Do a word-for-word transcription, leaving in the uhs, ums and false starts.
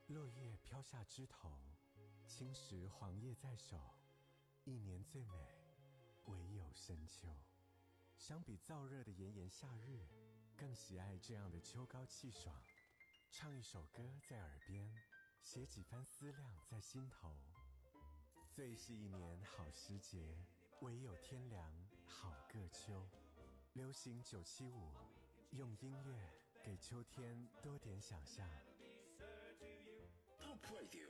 落叶飘下枝头，青石黄叶在手，一年最美，唯有深秋。相比燥热的炎炎夏日，更喜爱这样的秋高气爽。唱一首歌在耳边，写几番思量在心头。最是一年好时节，唯有天凉好个秋。流行九七五，用音乐给秋天多点想象。 Top Radio